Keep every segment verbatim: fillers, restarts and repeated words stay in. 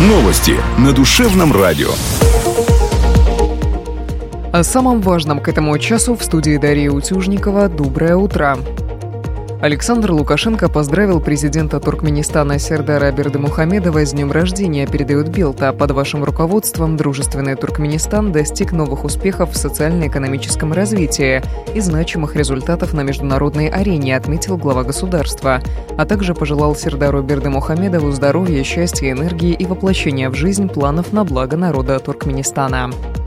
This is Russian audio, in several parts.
Новости на Душевном радио. О самом важном к этому часу в студии Дарья Утюжникова. Доброе утро. Александр Лукашенко поздравил президента Туркменистана Сердара Бердымухамедова с днем рождения, передает Белта. Под вашим руководством дружественный Туркменистан достиг новых успехов в социально-экономическом развитии и значимых результатов на международной арене, отметил глава государства. А также пожелал Сердару Бердымухамедову здоровья, счастья, энергии и воплощения в жизнь планов на благо народа Туркменистана.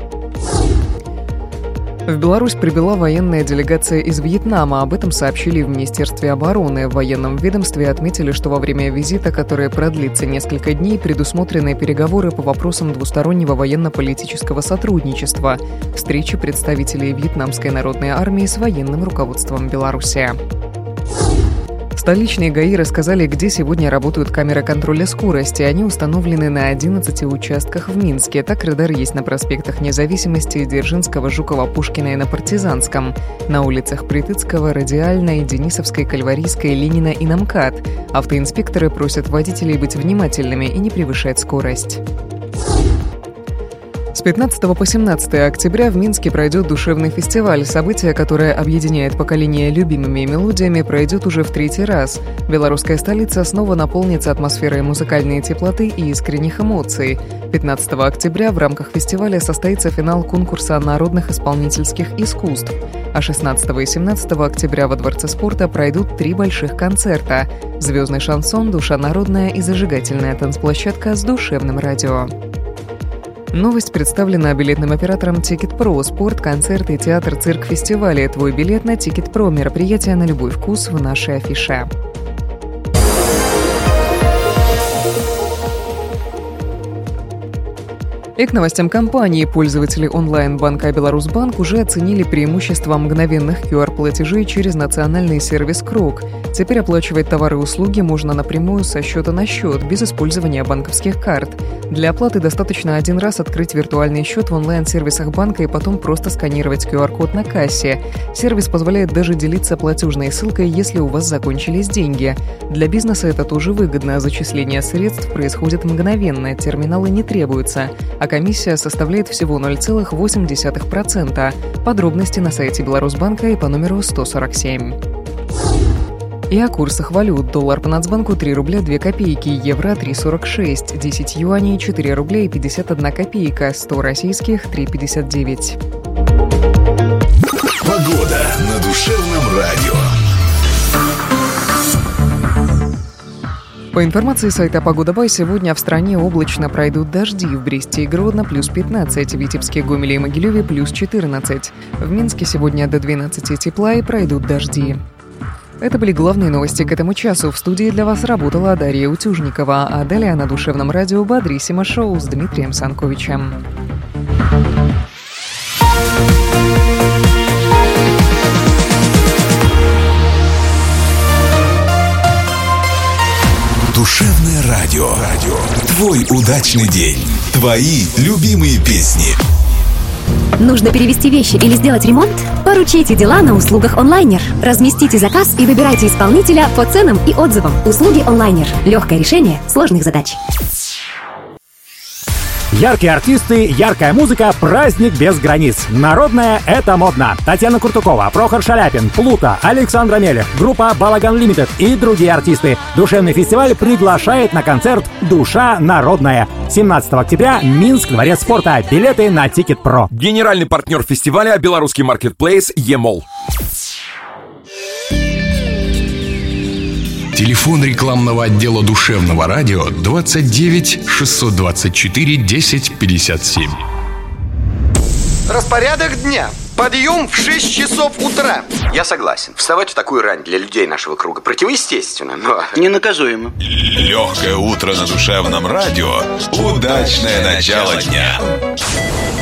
В Беларусь прибыла военная делегация из Вьетнама. Об этом сообщили в Министерстве обороны. В военном ведомстве отметили, что во время визита, который продлится несколько дней, предусмотрены переговоры по вопросам двустороннего военно-политического сотрудничества, встречи представителей Вьетнамской народной армии с военным руководством Беларуси. Столичные ГАИ рассказали, где сегодня работают камеры контроля скорости. Они установлены на одиннадцати участках в Минске. Так, радар есть на проспектах Независимости, Дзержинского, Жукова, Пушкина и на Партизанском. На улицах Притыцкого, Радиальной, Денисовской, Кальварийской, Ленина и на МКАД. Автоинспекторы просят водителей быть внимательными и не превышать скорость. С пятнадцатого по семнадцатое октября в Минске пройдет душевный фестиваль. Событие, которое объединяет поколение любимыми мелодиями, пройдет уже в третий раз. Белорусская столица снова наполнится атмосферой музыкальной теплоты и искренних эмоций. пятнадцатого октября в рамках фестиваля состоится финал конкурса народных исполнительских искусств. А шестнадцатого и семнадцатого октября во Дворце спорта пройдут три больших концерта: «Звездный шансон», «Душа народная» и зажигательная танцплощадка с душевным радио. Новость представлена билетным оператором Ticket.Pro. Спорт, концерты, театр, цирк, фестивали. Твой билет на Ticket.Pro. Мероприятие на любой вкус в нашей афише. И к новостям компании. Пользователи онлайн-банка «Беларусьбанк» уже оценили преимущества мгновенных ку ар-платежей через национальный сервис «Крок». Теперь оплачивать товары и услуги можно напрямую со счета на счет, без использования банковских карт. Для оплаты достаточно один раз открыть виртуальный счет в онлайн-сервисах банка и потом просто сканировать ку ар-код на кассе. Сервис позволяет даже делиться платежной ссылкой, если у вас закончились деньги. Для бизнеса это тоже выгодно. Зачисление средств происходит мгновенно, терминалы не требуются, а комиссия составляет всего ноль целых восемь десятых процента. Подробности на сайте Беларусьбанка и по номеру сто сорок семь. И о курсах валют. Доллар по Нацбанку три рубля две копейки, евро три сорок шесть, десять юаней четыре рубля и пятьдесят одна копейка, сто российских три пятьдесят девять. Погода на Душевном радио. По информации сайта Погода.бай, сегодня в стране облачно, пройдут дожди. В Бресте и Гродно плюс пятнадцать, в Витебске, Гомеле и Могилеве плюс четырнадцать. В Минске сегодня до двенадцати тепла и пройдут дожди. Это были главные новости к этому часу. В студии для вас работала Дарья Утюжникова, а далее на Душевном радио «Бодрисимо шоу» с Дмитрием Санковичем. Душевное радио. Радио. Твой удачный день. Твои любимые песни. Нужно перевести вещи или сделать ремонт? Поручите дела на услугах онлайнер. Разместите заказ и выбирайте исполнителя по ценам и отзывам. Услуги онлайнер. Легкое решение сложных задач. Яркие артисты, яркая музыка, праздник без границ. Народная — это модно. Татьяна Куртукова, Прохор Шаляпин, Плута, Александра Мелех, группа «Балаган Лимитед» и другие артисты. Душевный фестиваль приглашает на концерт «Душа народная». семнадцатого октября, Минск, Дворец спорта. Билеты на Ticket.Pro. Генеральный партнер фестиваля — белорусский маркетплейс «Емол». Телефон рекламного отдела Душевного радио двадцать девять шестьсот двадцать четыре десять пятьдесят семь. Распорядок дня. Подъем в шесть часов утра. Я согласен. Вставать в такую рань для людей нашего круга противоестественно, но ненаказуемо. Легкое утро на Душевном радио. Удачное начало дня.